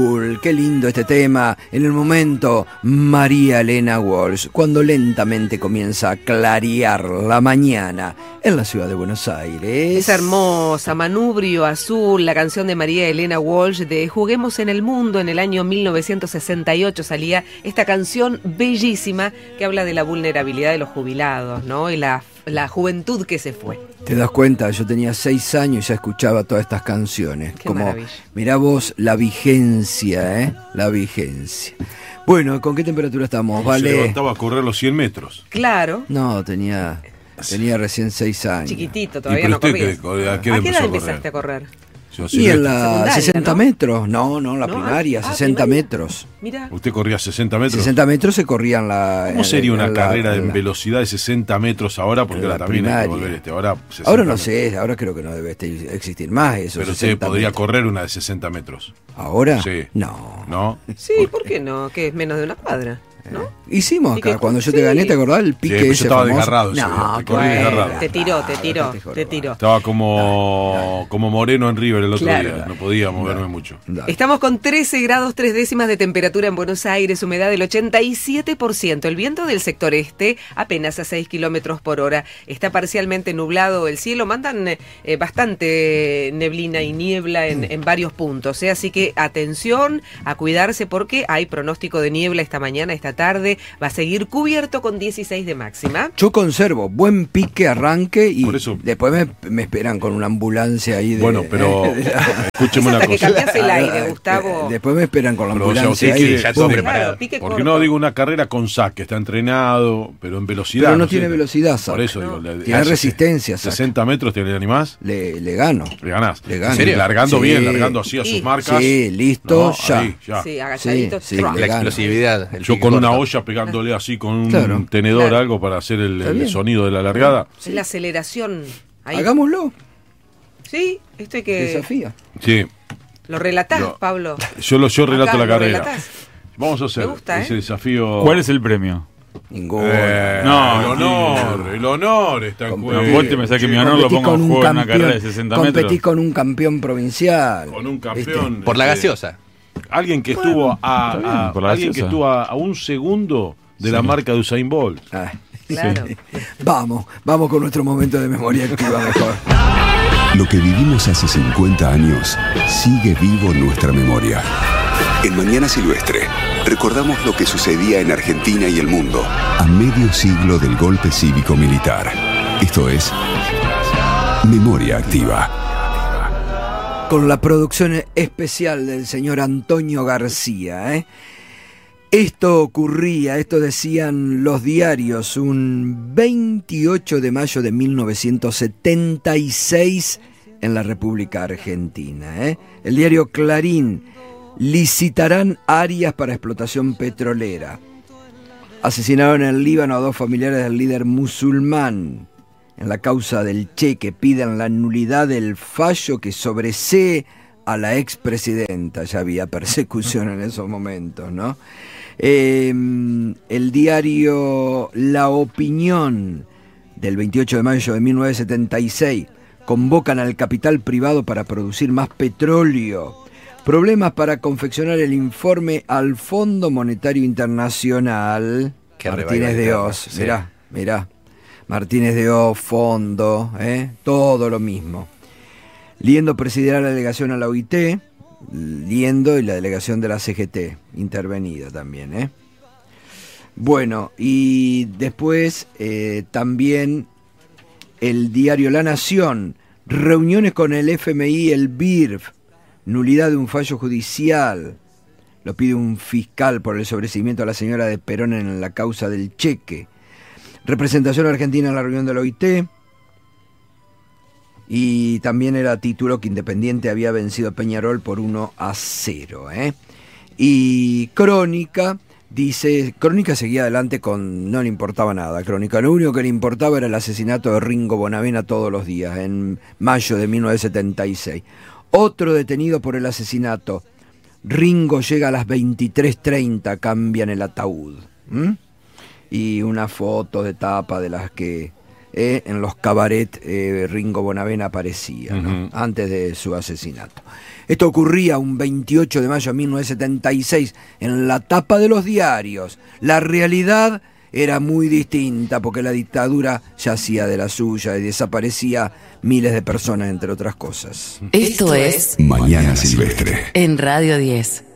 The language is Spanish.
Qué lindo este tema. En el momento, María Elena Walsh, cuando lentamente comienza a clarear la mañana en la ciudad de Buenos Aires. Es hermosa, Manubrio Azul, la canción de María Elena Walsh de Juguemos en el Mundo. En el año 1968 salía esta canción bellísima que habla de la vulnerabilidad de los jubilados, ¿no? Y la juventud que se fue. ¿Te das cuenta? Yo tenía 6 años y ya escuchaba todas estas canciones. Qué maravilla. Mirá vos la vigencia, ¿eh? La vigencia. Bueno, ¿con qué temperatura estamos? Vale. Se levantaba a correr los 100 metros. Claro. No, tenía recién 6 años. Chiquitito, todavía no corría. ¿A qué edad empezaste a correr? Y en la secundaria, 60 ¿no? metros. No, la primaria, 60 primaria. metros. Mirá. ¿Usted corría 60 metros? 60 metros se corrían la... ¿Cómo sería una carrera en velocidad de 60 metros ahora? Porque ahora también hay que volver ahora 60 Ahora no metros. sé, ahora creo que no debe existir más eso. Pero usted podría correr una de 60 metros. ¿Ahora? Sí. No. ¿No? Sí, ¿por qué no? Que es menos de una cuadra, ¿no? Hicimos acá, cuando yo te sí. gané, ¿te acordás? El pique Sí, ese yo estaba famoso. desgarrado ese No, día, te corrí bueno, desgarrado. Te tiró. Estaba como Moreno en River el otro Claro. día. No podía moverme mucho. Dale. Estamos con 13 grados 3 décimas de temperatura en Buenos Aires, humedad del 87%. El viento del sector este apenas a 6 kilómetros por hora. Está parcialmente nublado el cielo. Mandan bastante neblina y niebla en varios puntos. Así que atención a cuidarse porque hay pronóstico de niebla esta mañana, esta tarde. Va a seguir cubierto con 16 de máxima. Yo conservo buen pique, arranque y Por eso- después me esperan con una ambulancia ahí de... Bueno, pero escúcheme una Hasta que cosa. cambias el aire, Gustavo. Después me esperan con la Pero, o sea, ambulancia usted ahí. quiere- ya todo Claro, preparado. Pique Porque corto. no digo una carrera con saque, está entrenado, pero en velocidad. Pero no sé. tiene velocidad, Sack. Por eso No. digo. Tiene resistencia, Sack. 60 metros te le animás, Le gano. le ganás. Le gano. ¿En serio? Largando Sí. bien, largando así a Sí. sus marcas. Sí, listo, No, ya. ahí, ya. Sí, agachadito. Sí, ¡truc! le La gano. explosividad. el Yo pique con una corto. olla pegándole así con un Claro. tenedor, Claro. algo para hacer Está el bien. sonido de la largada. Sí. La aceleración. Ahí. Hagámoslo. Sí, esto hay que... Desafía. Sí, ¿Lo relatás, No. Pablo? yo relato Acá la lo carrera. relatás. Vamos a hacer Me gusta, ese desafío. ¿Cuál es el premio? Ninguno. No, el honor está en Con- juego. No, Volte me saque mi honor, lo Competí pongo con en un juego en una campeón. carrera de 60 Competí metros. con un campeón provincial. Con un ¿Viste? campeón. Por la gaseosa. Alguien que estuvo está bien, por la alguien que gaseosa. estuvo a un segundo de la marca de Usain Bolt. Ah, Claro. Vamos con nuestro momento de memoria activa mejor. Lo que vivimos hace 50 años sigue vivo en nuestra memoria. En Mañana Silvestre, recordamos lo que sucedía en Argentina y el mundo a medio siglo del golpe cívico-militar. Esto es Memoria Activa. Con la producción especial del señor Antonio García, ¿eh? Esto ocurría, esto decían los diarios, un 28 de mayo de 1976 en la República Argentina. El diario Clarín: licitarán áreas para explotación petrolera. Asesinaron en el Líbano a 2 familiares del líder musulmán. En la causa del Cheque piden la nulidad del fallo que sobresee a la expresidenta. Ya había persecución en esos momentos, ¿no? El diario La Opinión del 28 de mayo de 1976: convocan al capital privado para producir más petróleo. Problemas para confeccionar el informe al Fondo Monetario Internacional. Qué Martínez de revival, Oz, sí. mirá. Martínez de Oz, Fondo, todo lo mismo. Liendo presidirá la delegación a la OIT. Liendo y la delegación de la CGT, intervenida también, Bueno, y después también el diario La Nación: reuniones con el FMI y el BIRF, nulidad de un fallo judicial, lo pide un fiscal por el sobreseimiento a la señora de Perón en la causa del Cheque, representación argentina en la reunión de la OIT. Y también era título que Independiente había vencido a Peñarol por 1-0. Y Crónica dice, Crónica seguía adelante con, no le importaba nada, Crónica, lo único que le importaba era el asesinato de Ringo Bonavena todos los días, en mayo de 1976. Otro detenido por el asesinato. Ringo llega a las 23:30, cambian el ataúd. Y una foto de tapa de las que en los cabaret Ringo Bonavena aparecía, ¿no? Antes de su asesinato. Esto ocurría un 28 de mayo de 1976 en la tapa de los diarios. La realidad era muy distinta porque la dictadura ya hacía de la suya y desaparecía miles de personas, entre otras cosas. Esto es Mañana Silvestre. en Radio 10.